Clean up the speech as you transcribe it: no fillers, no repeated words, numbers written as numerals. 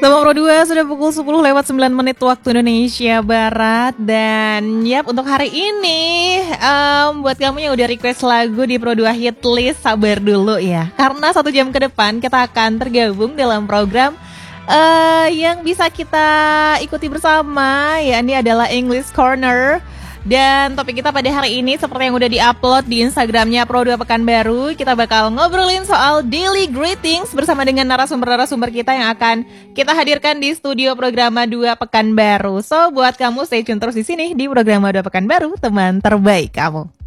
Sama Pro 2 sudah pukul 10 lewat 9 menit waktu Indonesia Barat. Dan yap, untuk hari ini buat kamu yang udah request lagu di Pro 2 Hit List, sabar dulu ya. Karena 1 jam ke depan kita akan tergabung dalam program yang bisa kita ikuti bersama. Ya, ini adalah English Corner. Dan topik kita pada hari ini seperti yang udah di-upload di Instagramnya Pro 2 Pekanbaru, kita bakal ngobrolin soal daily greetings bersama dengan narasumber-narasumber kita yang akan kita hadirkan di studio Programa 2 Pekanbaru. So, buat kamu stay tune terus di sini di Programa 2 Pekanbaru, teman terbaik kamu.